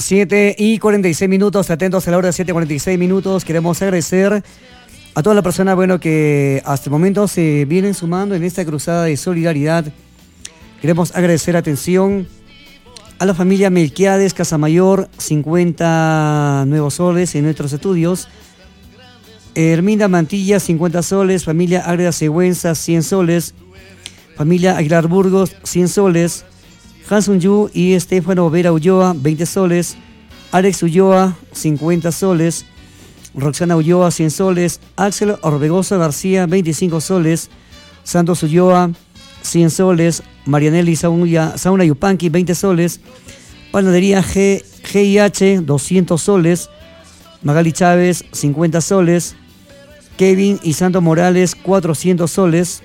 7:46, atentos a la hora, 7:46. Queremos agradecer a todas las personas, bueno, que hasta el momento se vienen sumando en esta cruzada de solidaridad. Queremos agradecer, atención, a la familia Melquiades Casamayor, 50 nuevos soles en nuestros estudios. Herminda Mantilla, 50 soles. Familia Ágreda Següenza, 100 soles. Familia Aguilar Burgos, 100 soles. Hansun Yu y Estefano Vera Ulloa, 20 soles. Alex Ulloa, 50 soles. Roxana Ulloa, 100 soles. Axel Orbegoso García, 25 soles. Santos Ulloa, 100 soles. Marianelli Sauna Yupanqui, 20 soles. Panadería GIH, 200 soles. Magali Chávez, 50 soles. Kevin y Santo Morales, 400 soles.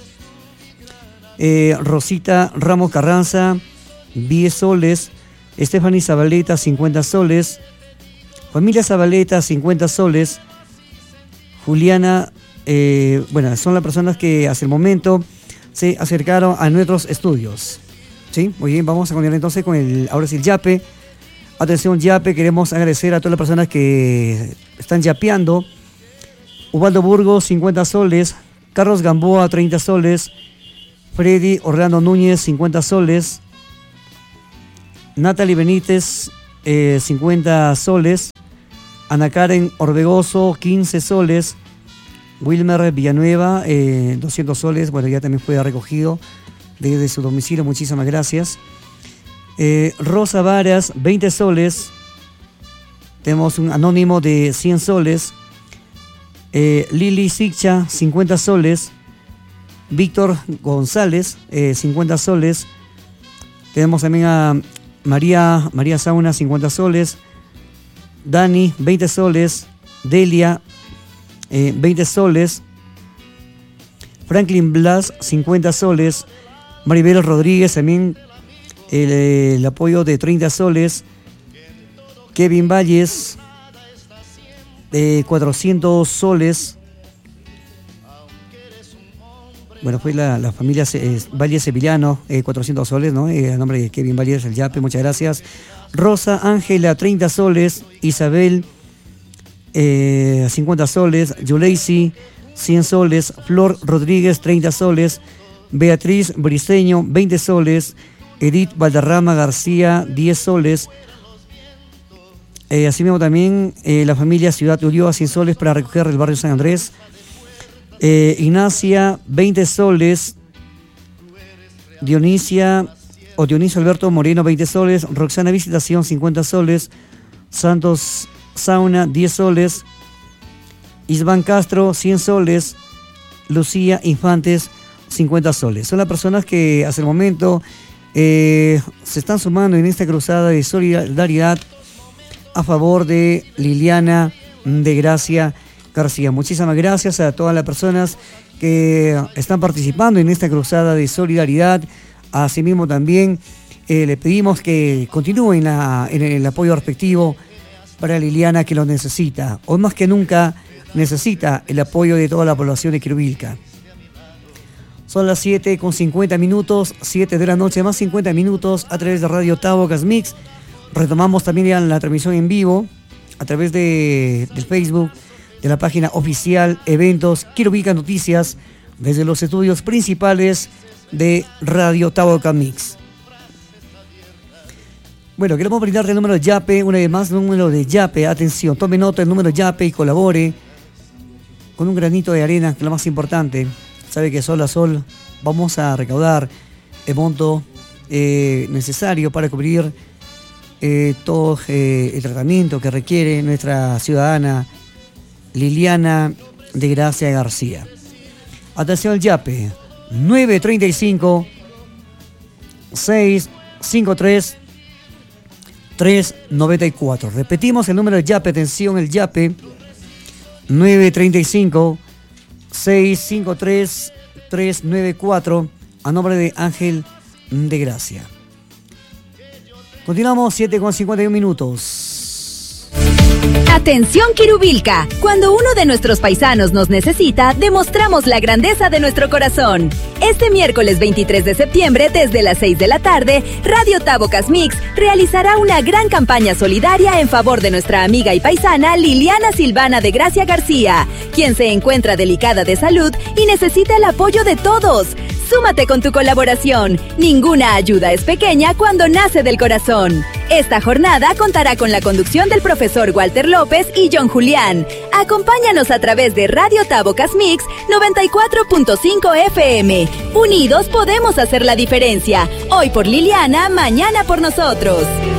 Rosita Ramos Carranza, 10 soles. Stephanie Zabaleta, 50 soles. Familia Zabaleta, 50 soles. Juliana, bueno, son las personas que hasta el momento se acercaron a nuestros estudios. ¿Sí? Muy bien, vamos a continuar entonces con ahora sí el yape. Atención, yape, queremos agradecer a todas las personas que están yapeando. Ubaldo Burgos, 50 soles. Carlos Gamboa, 30 soles. Freddy Orlando Núñez, 50 soles. Natalie Benítez, 50 soles. Ana Karen Orbegoso, 15 soles. Wilmer Villanueva, 200 soles. Bueno, ya también fue recogido desde su domicilio. Muchísimas gracias. Rosa Varas, 20 soles. Tenemos un anónimo de 100 soles. Lili Sicha, 50 soles. Víctor González, 50 soles. Tenemos también a María Sauna, 50 soles. Dani, 20 soles. Delia, 20 soles. Franklin Blas, 50 soles. Maribel Rodríguez, también el apoyo de 30 soles. Kevin Valles, 400 soles. Bueno, fue la familia Valle Sevillano, 400 soles, ¿no? A nombre de Kevin Valles, el yape, muchas gracias. Rosa Ángela, 30 soles. Isabel, 50 soles. Yuleisi, 100 soles. Flor Rodríguez, 30 soles. Beatriz Briceño, 20 soles. Edith Valderrama García, 10 soles. Así mismo también la familia Ciudad de Ulloa, 100 soles para recoger el barrio San Andrés. Ignacia, 20 soles. Dionisio Alberto Moreno, 20 soles. Roxana Visitación, 50 soles. Santos Sauna, 10 soles. Isván Castro, 100 soles. Lucía Infantes, 50 soles. Son las personas que hasta el momento se están sumando en esta cruzada de solidaridad a favor de Liliana de Gracia García. Muchísimas gracias a todas las personas que están participando en esta cruzada de solidaridad. Asimismo también le pedimos que continúen en el apoyo respectivo para Liliana, que lo necesita. Hoy más que nunca necesita el apoyo de toda la población de Quirubilca. Son las 7:50, 7 de la noche más 50 minutos a través de Radio Tabocas Mix. Retomamos también ya la transmisión en vivo a través del Facebook, de la página oficial Eventos Quirubilca Noticias, desde los estudios principales de Radio Tabocas Mix. Bueno, queremos brindarle el número de YAPE, una vez más, número de YAPE. Atención, tome nota del número de YAPE y colabore con un granito de arena, que es lo más importante. Sabe que sol a sol vamos a recaudar el monto necesario para cubrir todo el tratamiento que requiere nuestra ciudadana Liliana de Gracia García. Atención al YAPE, 935 653 394. Repetimos el número de YAPE, atención, el YAPE, 935 653 394, a nombre de Ángel de Gracia. Continuamos, 7:51. Atención Quirubilca, cuando uno de nuestros paisanos nos necesita, demostramos la grandeza de nuestro corazón. Este miércoles 23 de septiembre, desde las 6 de la tarde, Radio Tabocas Mix realizará una gran campaña solidaria en favor de nuestra amiga y paisana Liliana Silvana de Gracia García, quien se encuentra delicada de salud y necesita el apoyo de todos. Súmate con tu colaboración. Ninguna ayuda es pequeña cuando nace del corazón. Esta jornada contará con la conducción del profesor Walter López y John Julián. Acompáñanos a través de Radio Tabocas Mix 94.5 FM. Unidos podemos hacer la diferencia. Hoy por Liliana, mañana por nosotros.